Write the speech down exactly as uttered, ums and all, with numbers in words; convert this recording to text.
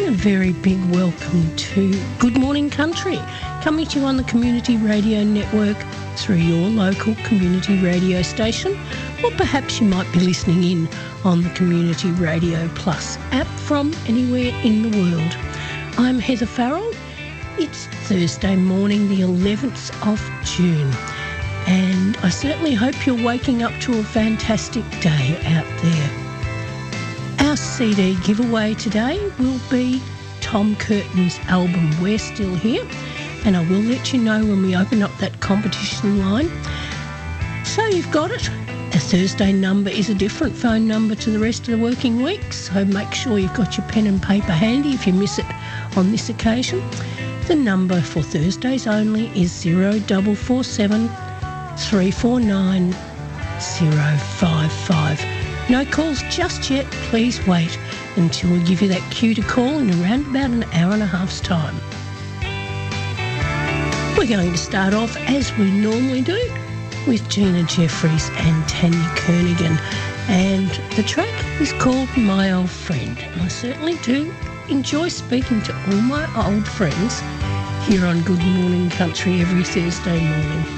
And a very big welcome to Good Morning Country, coming to you on the Community Radio Network through your local community radio station, or perhaps you might be listening in on the Community Radio Plus app from anywhere in the world. I'm Heather Farrell. It's Thursday morning, the eleventh of June, and I certainly hope you're waking up to a fantastic day out there. Our C D giveaway today will be Tom Curtin's album We're Still Here, and I will let you know when we open up that competition line. So you've got it. A Thursday number is a different phone number to the rest of the working week, so make sure you've got your pen and paper handy if you miss it on this occasion. The number for Thursdays only is zero four four seven, three four nine, zero five five. No calls just yet. Please wait until we give you that cue to call in around about an hour and a half's time. We're going to start off, as we normally do, with Gina Jeffries and Tanya Kernigan. And the track is called My Old Friend. And I certainly do enjoy speaking to all my old friends here on Good Morning Country every Thursday morning.